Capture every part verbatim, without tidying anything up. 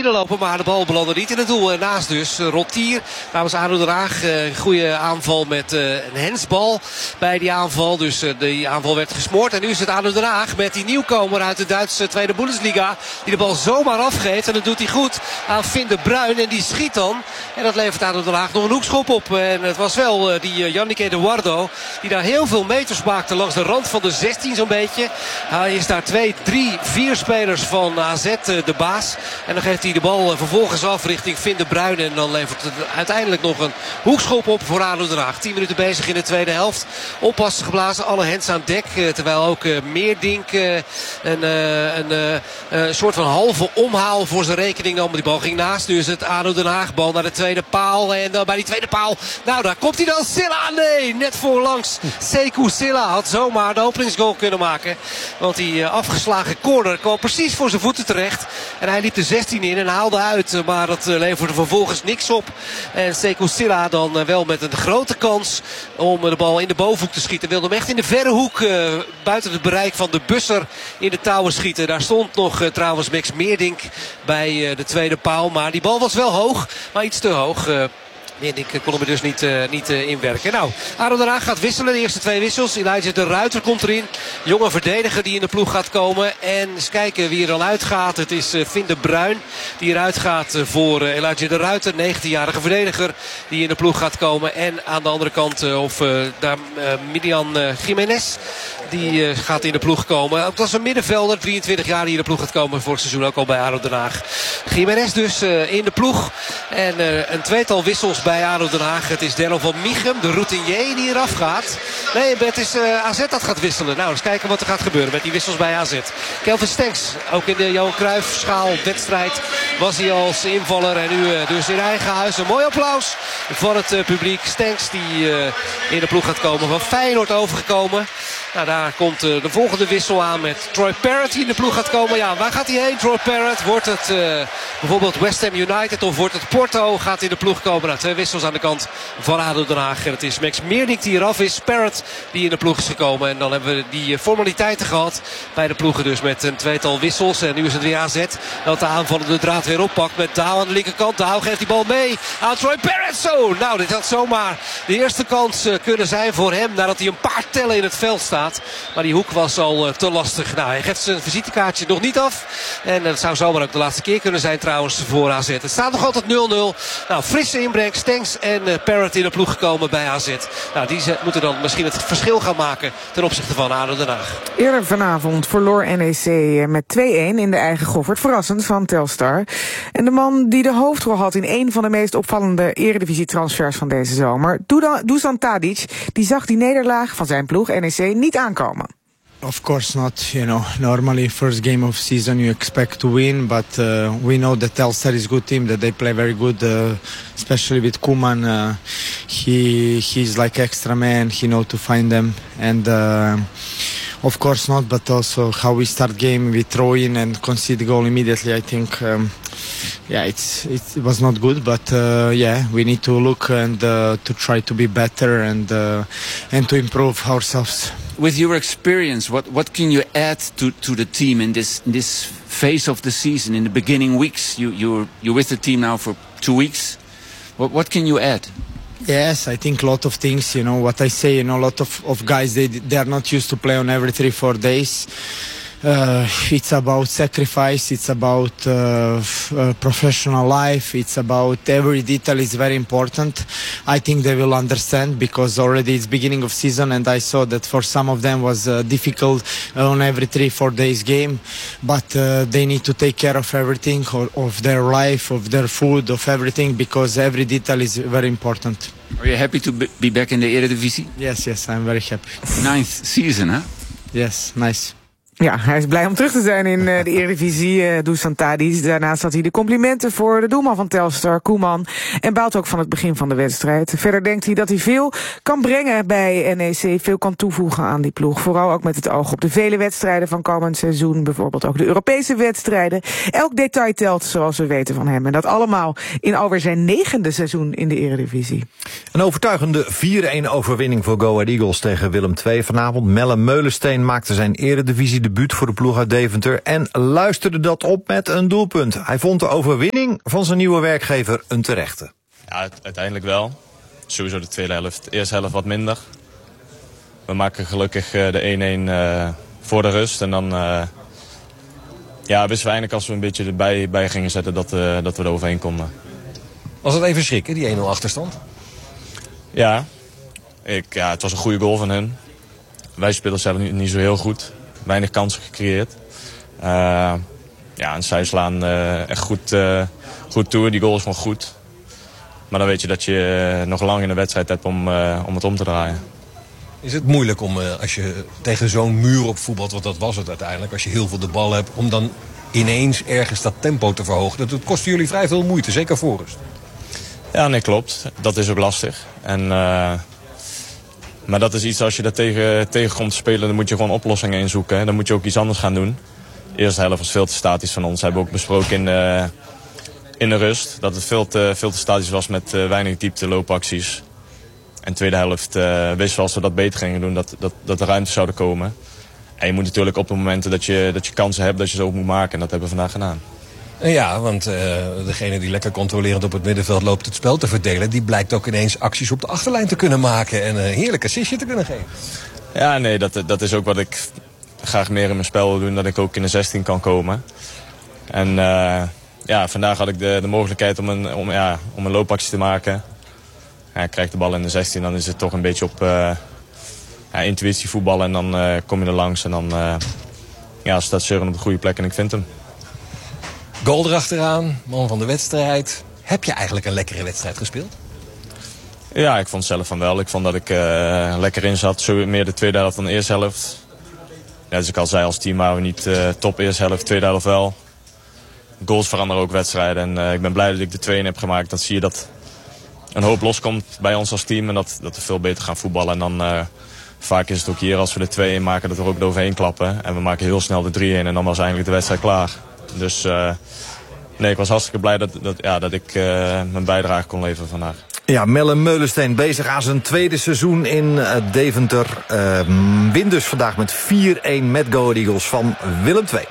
binnenlopen, maar de bal belandde niet in het doel. En naast dus uh, Rottier namens A D O Den Haag. Uh, goede aanval met uh, een hensbal bij die aanval. Dus uh, die aanval werd gesmoord. En nu is het A D O Den Haag met die nieuwkomer uit de Duitse Tweede Bundesliga. Die de bal zomaar afgeeft. En dat doet hij goed aan Finn de Bruin. En die schiet dan. En dat levert A D O Den Haag nog een hoekschop op. En het was wel uh, die uh, Yannick Eduardo. Die daar heel veel meters maakte langs de rand van de zestien zo'n beetje. Hij is daar twee, drie, vier spelers van A Z uh, de baas. En dan geeft hij de bal uh, vervolgens af richting Finn de Bruin. En dan levert het uiteindelijk nog een hoekschop op voor A D O Den Haag. tien minuten bezig in de tweede helft. Oppassen geblazen, alle hands aan dek. Uh, terwijl ook uh, Meerdink uh, een, uh, een uh, uh, soort van halve omhaal voor zijn rekening nam. Die bal ging naast. Nu is het A D O Den Haag. Bal naar de tweede paal. En dan bij die tweede paal. Nou, daar komt hij dan. Silla. Nee, net voorlangs. Sekou Silla had zomaar de openingsgoal kunnen maken. Want die uh, afgeslagen corner kwam precies voor zijn voeten terecht. En hij liep de zestien in en haalde uit. Maar dat uh, leverde vervolgens niks op. En Sekou Silla dan uh, wel met een grote kans om uh, de bal in de bovenhoek te schieten. Wilde hem echt in de verre hoek uh, buiten het bereik van de busser in de touwen schieten. Daar stond nog uh, trouwens Max Meerdink bij uh, de tweede paal. Maar die bal was wel hoog, maar iets te hoog. Uh, Ik kon hem er dus niet, uh, niet uh, inwerken. Nou, A D O Den Haag gaat wisselen. De eerste twee wissels. Elijah de Ruiter komt erin. Jonge verdediger die in de ploeg gaat komen. En eens kijken wie er dan uitgaat. Het is uh, Finn de Bruin die eruit gaat uh, voor uh, Elijah de Ruiter. negentienjarige verdediger die in de ploeg gaat komen. En aan de andere kant uh, of uh, daar uh, Midian uh, Jiménez. Die uh, gaat in de ploeg komen. Ook dat is een middenvelder. drieëntwintig jaar die in de ploeg gaat komen. Vorig seizoen ook al bij A D O Den Haag. Jiménez dus uh, in de ploeg. En uh, een tweetal wissels bij bij A D O Den Haag. Het is Daryl van Michum, de routinier, die eraf gaat. Nee, het is uh, A Z dat gaat wisselen. Nou, eens kijken wat er gaat gebeuren met die wissels bij A Z. Kelvin Stenks, ook in de Johan Cruijff schaal wedstrijd was hij als invaller. En nu uh, dus in eigen huis een mooi applaus van het uh, publiek. Stenks die uh, in de ploeg gaat komen, van Feyenoord overgekomen. Nou, daar komt uh, de volgende wissel aan met Troy Parrott die in de ploeg gaat komen. Ja, waar gaat hij heen, Troy Parrott? Wordt het uh, bijvoorbeeld West Ham United of wordt het Porto? Gaat in de ploeg komen. Nou, twee wissels aan de kant van A D O Den Haag. En het is Max Meerdink die eraf is. Parrott die in de ploeg is gekomen. En dan hebben we die formaliteiten gehad bij de ploegen dus met een tweetal wissels. En nu is het weer A Z dat de aanvaller de draad weer oppakt met Douw aan de linkerkant. Douw geeft die bal mee aan Troy Parrott. Zo, nou, dit had zomaar de eerste kans uh, kunnen zijn voor hem nadat hij een paar tellen in het veld staat. Maar die hoek was al uh, te lastig. Nou, hij geeft zijn visitekaartje nog niet af. En dat zou zomaar ook de laatste keer kunnen zijn trouwens voor A Z. Het staat nog altijd nul nul. Nou, frisse inbreng. Stenks en uh, Parrott in de ploeg gekomen bij A Z. Nou, die ze, moeten dan misschien het verschil gaan maken ten opzichte van A D O Den Haag. Eerder vanavond verloor N E C met twee-een in de eigen Goffert. Verrassend van Telstar. En de man die de hoofdrol had in een van de meest opvallende eredivisie-transfers van deze zomer, Dusan Tadic, die zag die nederlaag van zijn ploeg N E C niet aankomen. Of course not, you know, normally first game of season you expect to win, but uh, we know that Telstar is a good team, that they play very good, uh, especially with Koeman. Uh, he he's like extra man, he know to find them, and uh, of course not, but also how we start game, we throw in and concede goal immediately. I think, um, yeah, it's, it's it was not good, but uh, yeah, we need to look and uh, to try to be better and uh, and to improve ourselves. With your experience, what, what can you add to, to the team in this in this phase of the season? In the beginning weeks, you you're you're with the team now for two weeks. What what can you add? Yes, I think a lot of things. You know what I say. You know, a lot of, of guys they they are not used to play on every three four days. Uh, it's about sacrifice, it's about uh, f- uh, professional life, it's about every detail is very important. I think they will understand because already it's beginning of season and I saw that for some of them was uh, difficult on every three, four days game, but uh, they need to take care of everything, of, of their life, of their food, of everything, because every detail is very important. Are you happy to be back in the Eredivisie? Yes, yes, I'm very happy. Ninth season, huh? Yes, nice. Ja, hij is blij om terug te zijn in uh, de Eredivisie, uh, Dusan Tadic. Daarnaast had hij de complimenten voor de doelman van Telstar, Koeman. En baalt ook van het begin van de wedstrijd. Verder denkt hij dat hij veel kan brengen bij N E C. Veel kan toevoegen aan die ploeg. Vooral ook met het oog op de vele wedstrijden van komend seizoen. Bijvoorbeeld ook de Europese wedstrijden. Elk detail telt, zoals we weten van hem. En dat allemaal in alweer zijn negende seizoen in de Eredivisie. Een overtuigende vier-een overwinning voor Go Ahead Eagles tegen Willem twee vanavond. Melle Meulensteen maakte zijn Eredivisie debuut voor de ploeg uit Deventer en luisterde dat op met een doelpunt. Hij vond de overwinning van zijn nieuwe werkgever een terechte. Ja, uiteindelijk wel. Sowieso de tweede helft. De eerste helft wat minder. We maken gelukkig de één-één uh, voor de rust. En dan uh, ja, wisten we eigenlijk als we een beetje erbij bij gingen zetten dat, uh, dat we er overheen konden. Was het even schrikken, die één-nul achterstand? Ja. Ik, ja, het was een goede goal van hen. Wij speelden zelf niet, niet zo heel goed. Weinig kansen gecreëerd. Uh, ja, en zij slaan uh, echt goed, uh, goed toe. Die goal is gewoon goed. Maar dan weet je dat je uh, nog lang in de wedstrijd hebt om, uh, om het om te draaien. Is het moeilijk om, uh, als je tegen zo'n muur op voetbalt, want dat was het uiteindelijk, als je heel veel de bal hebt, om dan ineens ergens dat tempo te verhogen? Dat, dat kostte jullie vrij veel moeite, zeker voor rust. Ja, nee, klopt. Dat is ook lastig. En, uh, maar dat is iets, als je daar tegen, tegen komt te spelen, dan moet je gewoon oplossingen inzoeken. Hè. Dan moet je ook iets anders gaan doen. De eerste helft was veel te statisch van ons. Dat hebben we ook besproken in de, in de rust. Dat het veel te, veel te statisch was met uh, weinig diepte loopacties. En de tweede helft uh, wisten we als we dat beter gingen doen, dat, dat, dat er ruimte zouden komen. En je moet natuurlijk op de momenten dat je, dat je kansen hebt, dat je ze ook moet maken. En dat hebben we vandaag gedaan. Ja, want uh, degene die lekker controlerend op het middenveld loopt het spel te verdelen, die blijkt ook ineens acties op de achterlijn te kunnen maken en een heerlijk assistje te kunnen geven. Ja, nee, dat, dat is ook wat ik graag meer in mijn spel wil doen, dat ik ook in de zestien kan komen. En uh, ja, vandaag had ik de, de mogelijkheid om een, om, ja, om een loopactie te maken. Ja, ik krijg de bal in de zestien, dan is het toch een beetje op uh, ja, intuïtie voetballen en dan uh, kom je er langs en dan uh, ja, staat Søren op de goede plek en ik vind hem. Goal erachteraan, man van de wedstrijd. Heb je eigenlijk een lekkere wedstrijd gespeeld? Ja, ik vond zelf van wel. Ik vond dat ik uh, lekker in zat. Zo meer de tweede helft dan de eerste helft. Ja, dus ik al zei, als team waren we niet uh, top eerste helft, tweede helft wel. Goals veranderen ook wedstrijden. En uh, ik ben blij dat ik de twee-een heb gemaakt. Dan zie je dat een hoop loskomt bij ons als team. En dat, dat we veel beter gaan voetballen. En dan uh, vaak is het ook hier, als we de twee-een maken, dat we er ook overheen klappen. En we maken heel snel de drie-een en dan was eigenlijk de wedstrijd klaar. Dus uh, nee, ik was hartstikke blij dat, dat, ja, dat ik uh, mijn bijdrage kon leveren vandaag. Ja, Melle Meulensteen bezig aan zijn tweede seizoen in uh, Deventer. Uh, wint dus vandaag met vier-een met Go Ahead Eagles van Willem twee.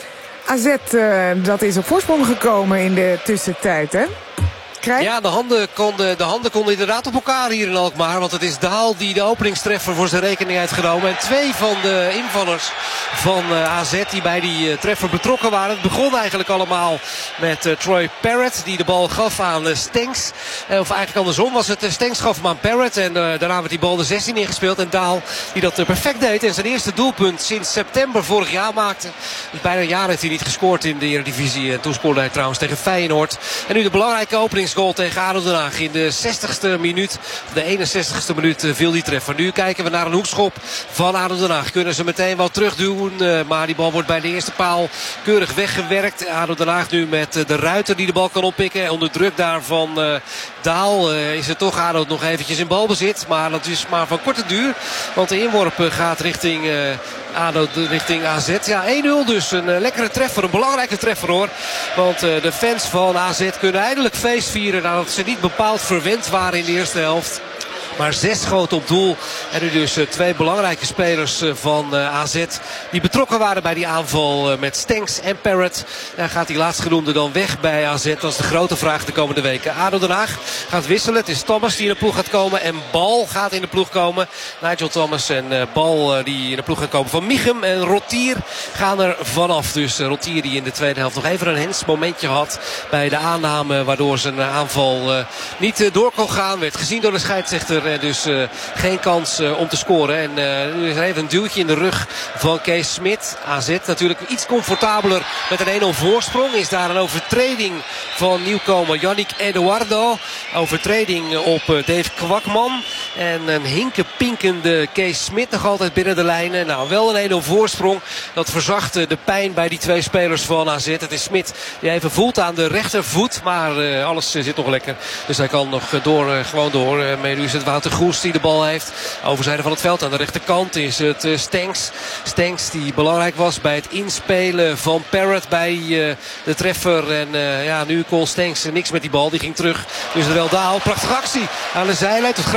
A Z, uh, dat is op voorsprong gekomen in de tussentijd, hè? Krijg? Ja, de handen, konden, de handen konden inderdaad op elkaar hier in Alkmaar. Want het is Daal die de openingstreffer voor zijn rekening heeft genomen. En twee van de invallers van uh, A Z die bij die uh, treffer betrokken waren. Het begon eigenlijk allemaal met uh, Troy Parrott die de bal gaf aan uh, Stenks. Uh, of eigenlijk andersom was het. Uh, Stenks gaf hem aan Parrott. En uh, daarna werd die bal de zestien ingespeeld. En Daal die dat uh, perfect deed. En zijn eerste doelpunt sinds september vorig jaar maakte. Dus bijna een jaar heeft hij niet gescoord in de Eredivisie. En toen scoorde hij trouwens tegen Feyenoord. En nu de belangrijke openingsgoal tegen A D O Den Haag. In de zestigste minuut, de eenenzestigste minuut viel die treffer. Nu kijken we naar een hoekschop van A D O Den Haag. Kunnen ze meteen wel terugdoen. Maar die bal wordt bij de eerste paal keurig weggewerkt. A D O Den Haag nu met de Ruiter die de bal kan oppikken. Onder druk daarvan uh, Daal uh, is het toch A D O nog eventjes in balbezit. Maar dat is maar van korte duur. Want de inworp gaat richting uh, A D O, richting A Z. Ja, één-nul dus. Een uh, lekkere treffer. Een belangrijke treffer hoor. Want uh, de fans van A Z kunnen eindelijk feest vieren nadat ze niet bepaald verwend waren in de eerste helft. Maar zes schoten op doel. En nu dus uh, twee belangrijke spelers uh, van uh, A Z. Die betrokken waren bij die aanval uh, met Stenks en Parrott. En gaat die laatstgenoemde dan weg bij A Z? Dat is de grote vraag de komende weken. A D O Den Haag gaat wisselen. Het is Thomas die in de ploeg gaat komen. En Bal gaat in de ploeg komen. Nigel Thomas en uh, Bal uh, die in de ploeg gaan komen van Michem. En Rotier gaan er vanaf. Dus uh, Rotier die in de tweede helft nog even een hens momentje had bij de aanname. Waardoor zijn uh, aanval uh, niet uh, door kon gaan. Werd gezien door de scheidsrechter. En dus uh, geen kans uh, om te scoren. En uh, nu is er even een duwtje in de rug van Kees Smit. A Z natuurlijk iets comfortabeler met een één-nul voorsprong. Is daar een overtreding van nieuwkomer Yannick Eduardo. Overtreding op uh, Dave Kwakman. En een hinkenpinkende Kees Smit nog altijd binnen de lijnen. Nou, wel een één-nul voorsprong. Dat verzacht uh, de pijn bij die twee spelers van A Z. Het is Smit die even voelt aan de rechtervoet. Maar uh, alles uh, zit nog lekker. Dus hij kan nog uh, door, uh, gewoon door. Uh, maar nu is het Wouter Goes die de bal heeft. Overzijde van het veld aan de rechterkant is het uh, Stenks. Stenks die belangrijk was bij het inspelen van Parrott bij uh, de treffer. En uh, ja, nu kon Stenks niks met die bal. Die ging terug. Dus er wel Daal. Prachtige actie aan de zijlijn. Tot grote vreugde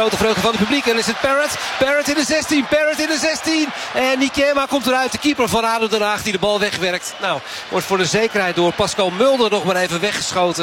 van het publiek. En is het Parrott. Parrott in de zestien. Parrott in de zestien. En Nikema komt eruit. De keeper van A D O Den Haag die de bal wegwerkt. Nou, wordt voor de zekerheid door Pascal Mulder nog maar even weggeschoten.